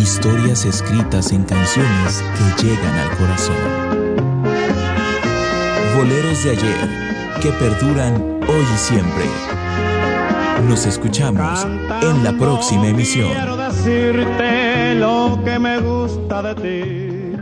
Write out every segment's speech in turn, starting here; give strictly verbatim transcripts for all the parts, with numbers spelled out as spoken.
Historias escritas en canciones que llegan al corazón. Boleros de ayer que perduran hoy y siempre. Nos escuchamos en la próxima emisión. Quiero decirte lo que me gusta de ti.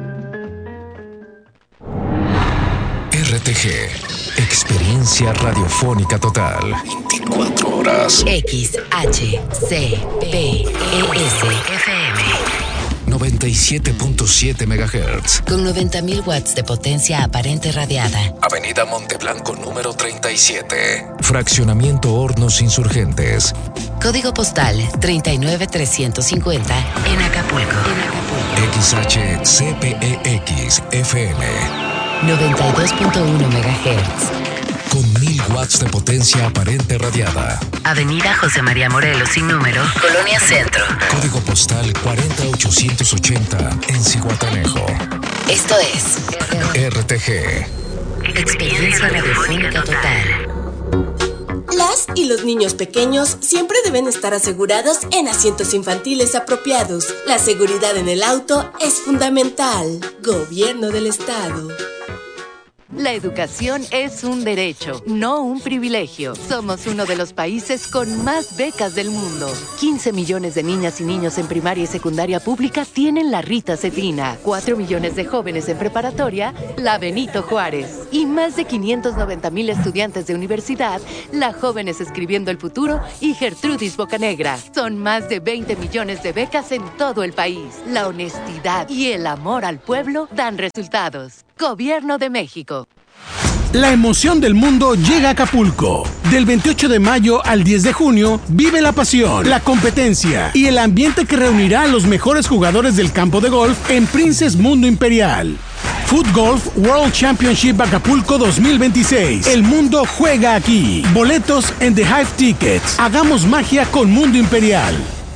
R T G, experiencia radiofónica total. veinticuatro horas. X H C P E S F M noventa y siete punto siete megahertz. con noventa mil watts de potencia aparente radiada. Avenida Monteblanco número treinta y siete. Fraccionamiento Hornos Insurgentes. Código postal treinta y nueve trescientos cincuenta en Acapulco. X H C P E X F M noventa y dos punto uno megahertz. con mil watts de potencia aparente radiada. Avenida José María Morelos sin número, Colonia Centro. Código postal cuarenta ochocientos ochenta en Zihuatanejo. Esto es R T G. Experiencia Radiofónica Total. Las y los niños pequeños siempre deben estar asegurados en asientos infantiles apropiados. La seguridad en el auto es fundamental. Gobierno del Estado. La educación es un derecho, no un privilegio. Somos uno de los países con más becas del mundo. quince millones de niñas y niños en primaria y secundaria pública tienen la Rita Cefina. cuatro millones de jóvenes en preparatoria, la Benito Juárez. Y más de quinientos noventa mil estudiantes de universidad, la Jóvenes Escribiendo el Futuro y Gertrudis Bocanegra. Son más de veinte millones de becas en todo el país. La honestidad y el amor al pueblo dan resultados. Gobierno de México. La emoción del mundo llega a Acapulco. Del veintiocho de mayo al diez de junio, vive la pasión, la competencia y el ambiente que reunirá a los mejores jugadores del campo de golf en Princess Mundo Imperial. Foot Golf World Championship Acapulco dos mil veintiséis. El mundo juega aquí. Boletos en The Hive Tickets. Hagamos magia con Mundo Imperial.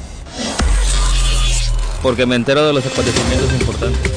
Porque me entero de los acontecimientos importantes.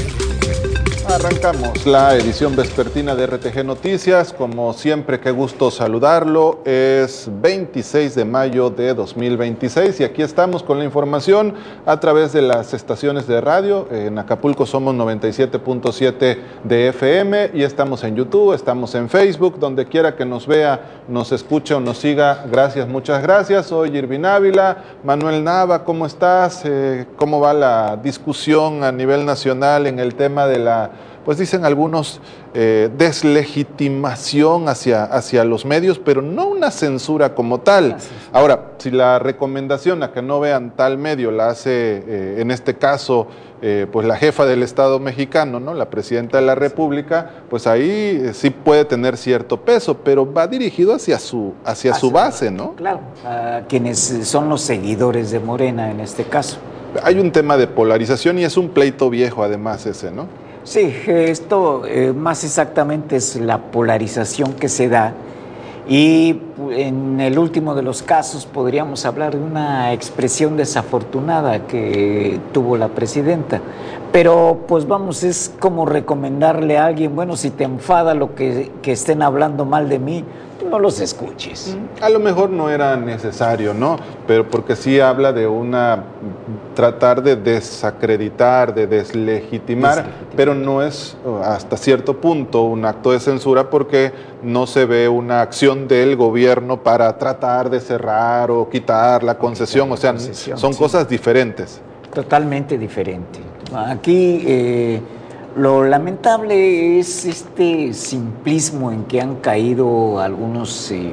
Arrancamos la edición vespertina de R T G Noticias. Como siempre, qué gusto saludarlo. Es veintiséis de mayo de dos mil veintiséis y aquí estamos con la información a través de las estaciones de radio. En Acapulco somos noventa y siete punto siete de F M y estamos en YouTube, estamos en Facebook, donde quiera que nos vea, nos escuche o nos siga. Gracias, muchas gracias. Soy Irvin Ávila. Manuel Nava, ¿cómo estás? Eh, ¿Cómo va la discusión a nivel nacional en el tema de la, pues dicen algunos, eh, deslegitimación hacia, hacia los medios, pero no una censura como tal? Ahora, si la recomendación a que no vean tal medio la hace, eh, en este caso, eh, pues la jefa del Estado mexicano, ¿no?, la presidenta de la República, pues ahí eh, sí puede tener cierto peso, pero va dirigido hacia su, hacia su base, ¿no? Claro, a quienes son los seguidores de Morena en este caso. Hay un tema de polarización y es un pleito viejo además ese, ¿no? Sí, esto eh, más exactamente es la polarización que se da y en el último de los casos podríamos hablar de una expresión desafortunada que tuvo la presidenta. Pero pues vamos, es como recomendarle a alguien, bueno, si te enfada lo que, que estén hablando mal de mí, no los escuches. A lo mejor no era necesario, ¿no? Pero porque sí habla de una, tratar de desacreditar, de deslegitimar, deslegitimar, pero no es hasta cierto punto un acto de censura porque no se ve una acción del gobierno para tratar de cerrar o quitar la concesión, o sea, concesión, son sí. cosas diferentes. Totalmente diferente. Aquí eh, lo lamentable es este simplismo en que han caído algunos eh,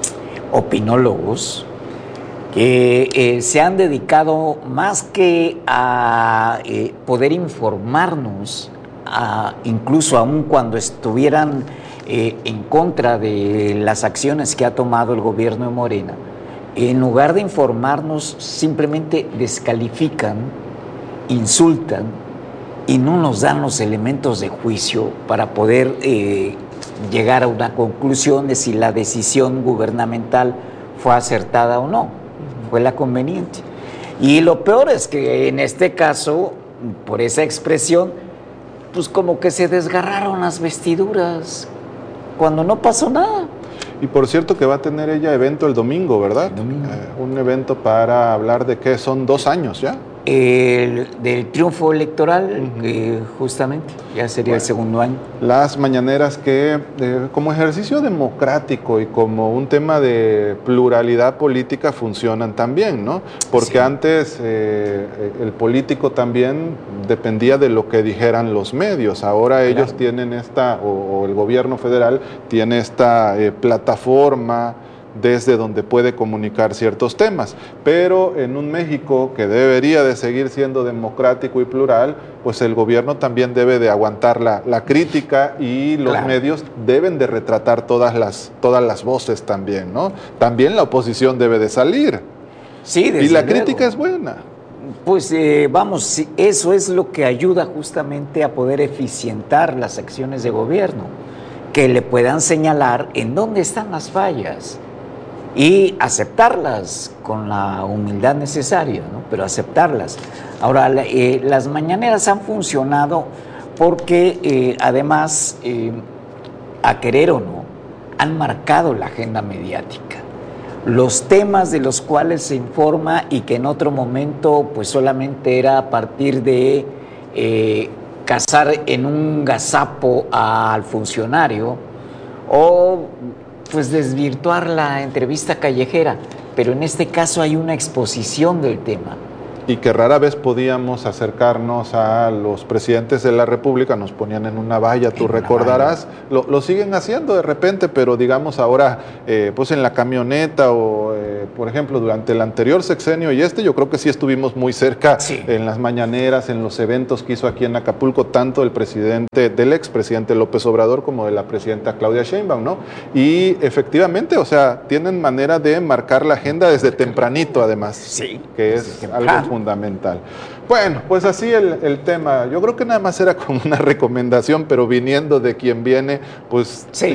opinólogos que eh, se han dedicado más que a eh, poder informarnos, a, incluso aun cuando estuvieran eh, en contra de las acciones que ha tomado el gobierno de Morena, en lugar de informarnos simplemente descalifican, insultan y no nos dan los elementos de juicio para poder eh, llegar a una conclusión de si la decisión gubernamental fue acertada o no, fue la conveniente. Y lo peor es que en este caso, por esa expresión, pues como que se desgarraron las vestiduras cuando no pasó nada. Y por cierto que va a tener ella evento el domingo, ¿verdad? El domingo. Eh, un evento para hablar de que son dos años ya. El, del triunfo electoral, uh-huh. que justamente ya sería bueno, el segundo año. Las mañaneras que, eh, como ejercicio democrático y como un tema de pluralidad política, funcionan también, ¿no? Porque sí. antes eh, el político también dependía de lo que dijeran los medios. Ahora claro. ellos tienen esta, o, o el gobierno federal tiene esta eh, plataforma desde donde puede comunicar ciertos temas, pero en un México que debería de seguir siendo democrático y plural, pues el gobierno también debe de aguantar la, la crítica y los claro. medios deben de retratar todas las, todas las voces también, ¿no? También la oposición debe de salir. Sí, desde y la luego. crítica es buena. Pues eh, vamos, eso es lo que ayuda justamente a poder eficientar las acciones de gobierno, que le puedan señalar en dónde están las fallas y aceptarlas con la humildad necesaria, ¿no? Pero aceptarlas. Ahora, eh, las mañaneras han funcionado porque eh, además, eh, a querer o no, han marcado la agenda mediática. Los temas de los cuales se informa y que en otro momento pues solamente era a partir de eh, cazar en un gazapo al funcionario o pues desvirtuar la entrevista callejera, pero en este caso hay una exposición del tema. Y que rara vez podíamos acercarnos a los presidentes de la República, nos ponían en una valla, tú recordarás, lo, lo siguen haciendo de repente, pero digamos ahora, eh, pues en la camioneta o, eh, por ejemplo, durante el anterior sexenio y este, yo creo que sí estuvimos muy cerca sí. en las mañaneras, en los eventos que hizo aquí en Acapulco, tanto el presidente, del expresidente López Obrador como de la presidenta Claudia Sheinbaum, ¿no? Y efectivamente, o sea, tienen manera de marcar la agenda desde tempranito, además, sí, que es algo fundamental. fundamental. Bueno, pues así el, el tema. Yo creo que nada más era como una recomendación, pero viniendo de quien viene, pues sí.